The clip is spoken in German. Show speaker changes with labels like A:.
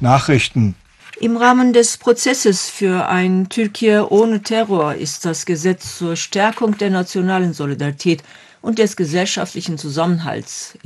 A: Nachrichten.
B: Im Rahmen des Prozesses für ein Türkei ohne Terror ist das Gesetz zur Stärkung der nationalen Solidarität und des gesellschaftlichen Zusammenhalts